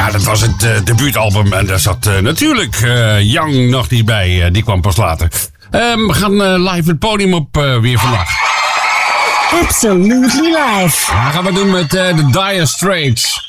Ja, dat was het debuutalbum. En daar zat natuurlijk Young nog niet bij. Die kwam pas later. We gaan live het podium op weer vandaag. Absolutely live. Dat gaan we doen met de Dire Straits.